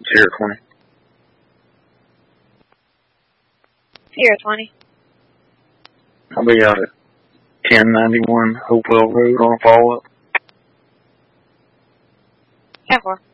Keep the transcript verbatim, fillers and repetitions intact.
Sierra twenty. Sierra twenty. I'll be out at ten ninety-one Hopewell Road on a follow-up. ten four.